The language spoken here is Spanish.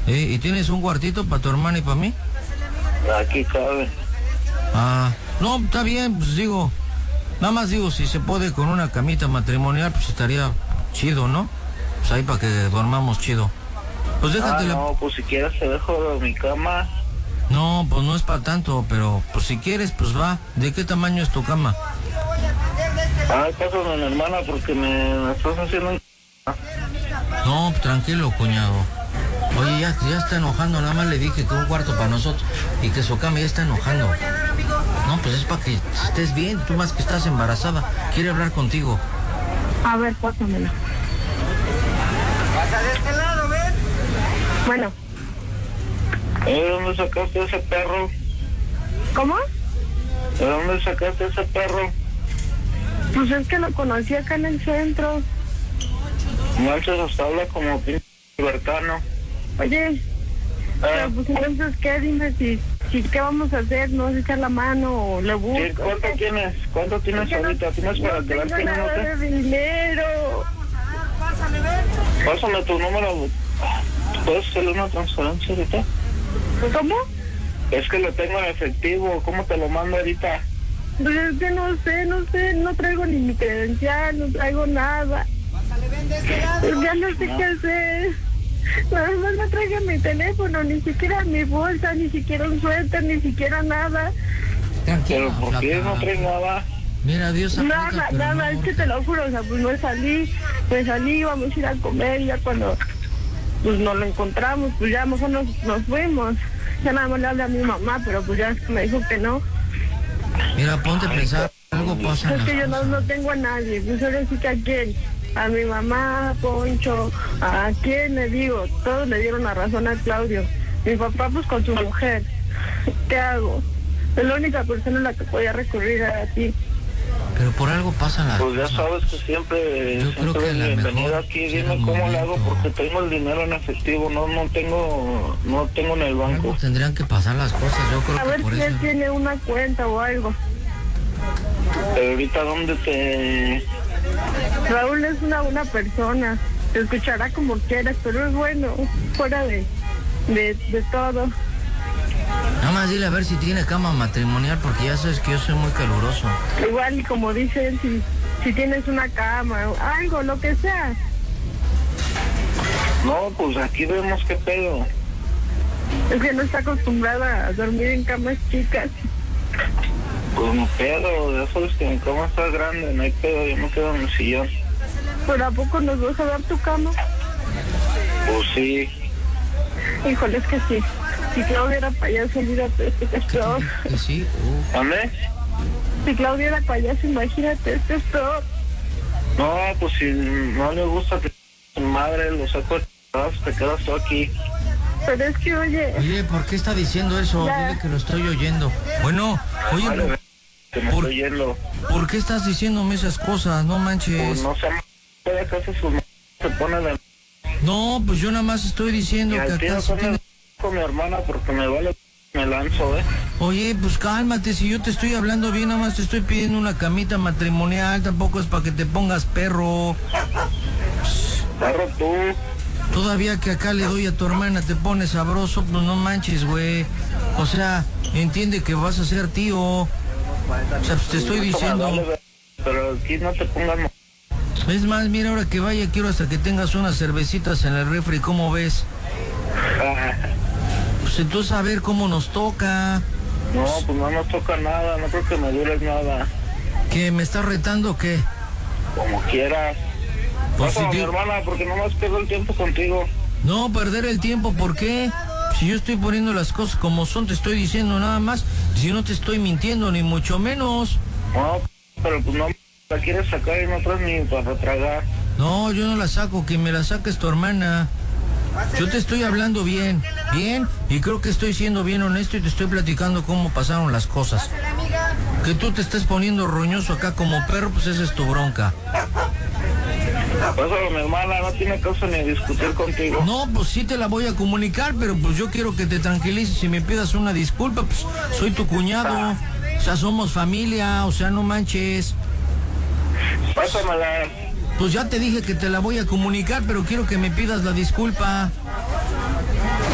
¿Y tienes un cuartito para tu hermana y para mí? Aquí cabe. No, está bien, pues digo, nada más digo, si se puede con una camita matrimonial, pues estaría chido, ¿no? Pues ahí para que dormamos chido. Pues déjate No, pues si quieres te dejo mi cama. No, pues no es para tanto, pero pues si quieres, pues va. ¿De qué tamaño es tu cama? Pásame a mi hermana porque me estás haciendo... No, tranquilo, cuñado. Oye, ya está enojando, nada más le dije que un cuarto para nosotros y que su cama ya está enojando. No, pues es para que estés bien, tú más que estás embarazada. Quiere hablar contigo. A ver, pásamela. Pasa de este lado, ven. Bueno. ¿De dónde sacaste ese perro? ¿Cómo? ¿De dónde sacaste ese perro? Pues es que lo conocí acá en el centro. Manches, hasta habla como pinche libertano. Oye, pero pues entonces, ¿qué? Dime si ¿qué vamos a hacer? ¿No vas a echar la mano o le busco? ¿Cuánto tienes? ¿Cuánto tienes ahorita? ¿Tienes para quedarte en un hotel? No tengo nada de dinero. Pásame tu número. ¿Puedes hacerle una transferencia ahorita? ¿Cómo? Es que lo tengo en efectivo. ¿Cómo te lo mando ahorita? Pues es que no sé, no traigo ni mi credencial, no traigo nada. Pues ya no sé qué hacer. Nada más no traigo mi teléfono, ni siquiera mi bolsa, ni siquiera un suéter, ni siquiera nada. Tranquilo, ¿Pero por qué no traes nada? Mira, Dios aplica, Nada, no, es que te lo juro, o sea, pues no salí, íbamos a ir a comer, y ya cuando pues nos lo encontramos, pues ya mejor nos fuimos. Ya nada más le hablé a mi mamá, pero pues ya me dijo que no. Mira, ponte a pensar, algo pasa. Es que yo no tengo a nadie, pues ahora sí que a quién, a mi mamá, a Poncho, a quién le digo, todos le dieron la razón a Claudio. Mi papá pues con su mujer, ¿qué hago? Es la única persona a la que podía recurrir a ti. Pero por algo pasan las cosas. Pues ya sabes que siempre es bienvenido aquí. Dime cómo le hago porque tengo el dinero en efectivo, no tengo en el banco. Algo tendrían que pasar las cosas, yo creo a que ver por si eso. él tiene una cuenta o algo. Pero ahorita ¿dónde te...? Raúl es una buena persona, te escuchará como quieras, pero es bueno, fuera de todo. Nada más dile a ver si tiene cama matrimonial, porque ya sabes que yo soy muy caluroso. Igual, como dicen, si tienes una cama, algo, lo que sea. No, pues aquí vemos qué pedo. Es que no está acostumbrada a dormir en camas chicas. Pues no pedo, ya sabes que mi cama está grande, no hay pedo, yo me quedo en el sillón. ¿Pero a poco nos vas a dar tu cama? Pues sí. Híjole, es que sí. Si Claudia era payaso, olvídate, esto es peor. Sí, ¿Dónde? Si Claudia era payaso, imagínate, esto es peor. No, pues si no le gusta que tu madre lo saco, te quedas tú aquí. Pero es que, Oye, ¿por qué está diciendo eso? Ya. Dile que lo estoy oyendo. Bueno, oye, Vale, que me estoy yendo. ¿por qué estás diciéndome esas cosas? No manches. Pues no sé, puede que hace sus se pone de... No, pues yo nada más estoy diciendo que acá sí tiene... con mi hermana porque me lanzo, Oye, pues cálmate, si yo te estoy hablando bien, nada más te estoy pidiendo una camita matrimonial, tampoco es para que te pongas perro. Perro tú. Todavía que acá le doy a tu hermana te pones sabroso, pues no manches, güey. O sea, entiende que vas a ser tío. O sea, pues te estoy diciendo... Pero aquí no te pongas... Es más, mira, ahora que vaya, quiero hasta que tengas unas cervecitas en el refri, ¿cómo ves? Pues entonces a ver cómo nos toca. No, pues no nos toca nada, no creo que me dures nada. ¿Qué, me estás retando o qué? Como quieras. Pues Pásame si a mi hermana porque no más pierdo el tiempo contigo. No, perder el tiempo, ¿por qué? Si yo estoy poniendo las cosas como son, te estoy diciendo nada más. Si no te estoy mintiendo, ni mucho menos. No, pero pues no la quieres sacar y no traes ni para tragar. No, yo no la saco, que me la saques tu hermana. Yo te estoy hablando bien, y creo que estoy siendo bien honesto y te estoy platicando cómo pasaron las cosas. Que tú te estés poniendo roñoso acá como perro, pues esa es tu bronca. Pásalo, mi hermana, no tiene caso ni discutir contigo. No, pues sí te la voy a comunicar, pero pues yo quiero que te tranquilices y me pidas una disculpa, pues soy tu cuñado, o sea, somos familia, o sea, no manches. Pásamela. Pues ya te dije que te la voy a comunicar, pero quiero que me pidas la disculpa.